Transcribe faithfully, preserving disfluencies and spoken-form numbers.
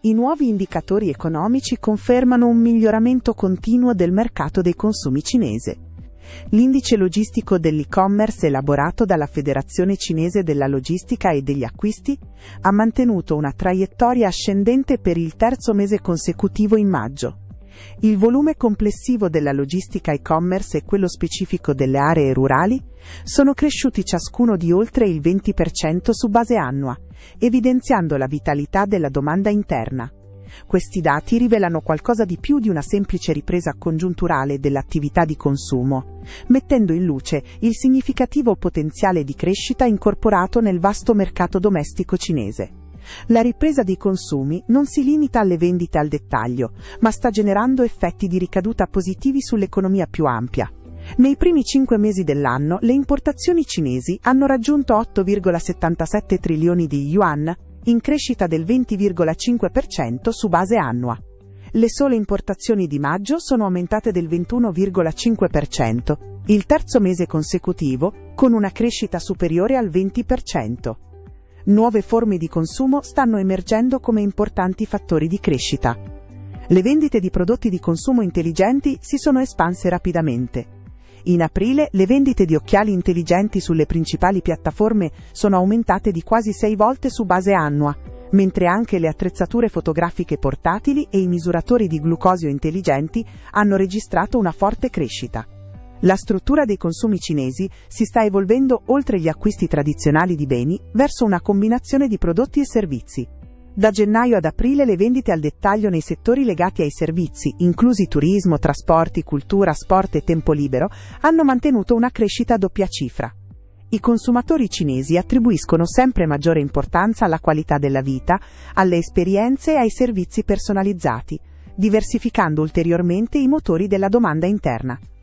I nuovi indicatori economici confermano un miglioramento continuo del mercato dei consumi cinese. L'indice logistico dell'e-commerce elaborato dalla Federazione Cinese della Logistica e degli Acquisti ha mantenuto una traiettoria ascendente per il terzo mese consecutivo in maggio. Il volume complessivo della logistica e-commerce e quello specifico delle aree rurali sono cresciuti ciascuno di oltre il venti per cento su base annua, evidenziando la vitalità della domanda interna. Questi dati rivelano qualcosa di più di una semplice ripresa congiunturale dell'attività di consumo, mettendo in luce il significativo potenziale di crescita incorporato nel vasto mercato domestico cinese. La ripresa dei consumi non si limita alle vendite al dettaglio, ma sta generando effetti di ricaduta positivi sull'economia più ampia. Nei primi cinque mesi dell'anno, le importazioni cinesi hanno raggiunto otto virgola settantasette trilioni di yuan, in crescita del venti virgola cinque per cento su base annua. Le sole importazioni di maggio sono aumentate del ventuno virgola cinque per cento, il terzo mese consecutivo, con una crescita superiore al venti per cento. Nuove forme di consumo stanno emergendo come importanti fattori di crescita. Le vendite di prodotti di consumo intelligenti si sono espanse rapidamente. In aprile le vendite di occhiali intelligenti sulle principali piattaforme sono aumentate di quasi sei volte su base annua, mentre anche le attrezzature fotografiche portatili e i misuratori di glucosio intelligenti hanno registrato una forte crescita. La struttura dei consumi cinesi si sta evolvendo oltre gli acquisti tradizionali di beni verso una combinazione di prodotti e servizi. Da gennaio ad aprile le vendite al dettaglio nei settori legati ai servizi, inclusi turismo, trasporti, cultura, sport e tempo libero, hanno mantenuto una crescita a doppia cifra. I consumatori cinesi attribuiscono sempre maggiore importanza alla qualità della vita, alle esperienze e ai servizi personalizzati, diversificando ulteriormente i motori della domanda interna.